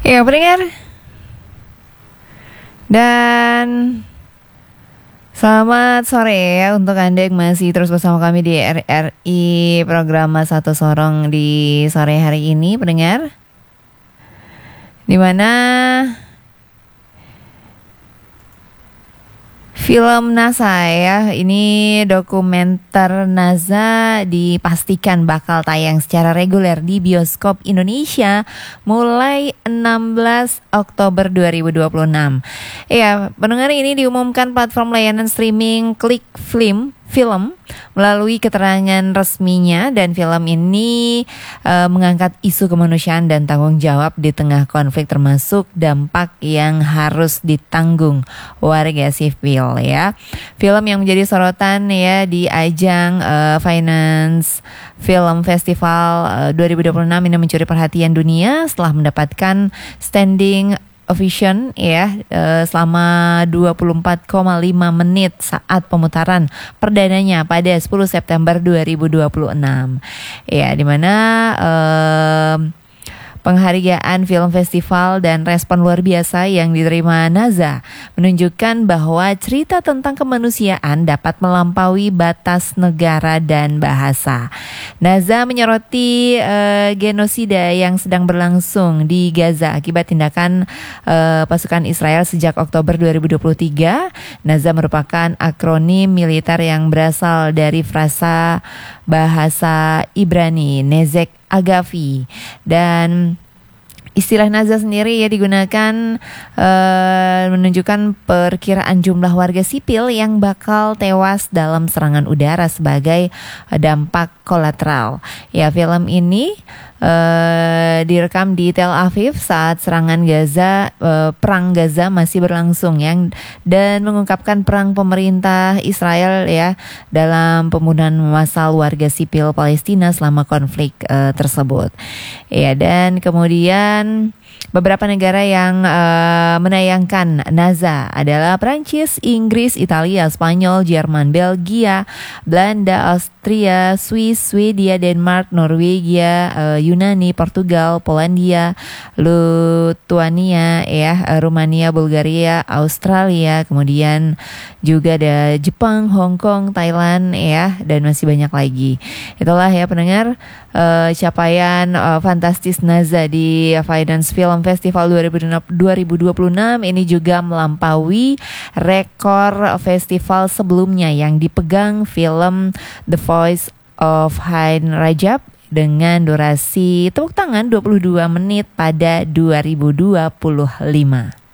Ya, pendengar. Dan selamat sore ya untuk Anda yang masih terus bersama kami di RRI program Satu Sorong di sore hari ini, pendengar. Di mana film NASA ya, ini dokumenter NASA dipastikan bakal tayang secara reguler di bioskop Indonesia mulai 16 Oktober 2026. Ya, pendengar, ini diumumkan platform layanan streaming Klik Film melalui keterangan resminya, dan film ini mengangkat isu kemanusiaan dan tanggung jawab di tengah konflik, termasuk dampak yang harus ditanggung warga sipil ya. Film yang menjadi sorotan ya di ajang Finance Film Festival 2026 ini mencuri perhatian dunia setelah mendapatkan standing ovation ya selama 24,5 menit saat pemutaran perdananya pada 10 September 2026. Ya, di mana penghargaan film festival dan respon luar biasa yang diterima NASA menunjukkan bahwa cerita tentang kemanusiaan dapat melampaui batas negara dan bahasa. NASA menyoroti genosida yang sedang berlangsung di Gaza akibat tindakan pasukan Israel sejak Oktober 2023. NASA merupakan akronim militer yang berasal dari frasa bahasa Ibrani Nezek Agavi, dan istilah NASA sendiri ya digunakan menunjukkan perkiraan jumlah warga sipil yang bakal tewas dalam serangan udara sebagai dampak kolateral. Ya, film ini direkam di Tel Aviv saat serangan Gaza, perang Gaza masih berlangsung dan mengungkapkan perang pemerintah Israel ya dalam pembunuhan massal warga sipil Palestina selama konflik tersebut. Ya, dan kemudian beberapa negara yang menayangkan NASA adalah Prancis, Inggris, Italia, Spanyol, Jerman, Belgia, Belanda, Austria, Swiss, Swedia, Denmark, Norwegia, Yunani, Portugal, Polandia, Lithuania, ya, Rumania, Bulgaria, Australia, kemudian juga ada Jepang, Hong Kong, Thailand, ya, dan masih banyak lagi. Itulah ya pendengar capaian fantastis NASA di Finance Film Festival 2026 ini juga melampaui rekor festival sebelumnya yang dipegang film The Voice of Hein Rajab dengan durasi tepuk tangan 22 menit pada 2025.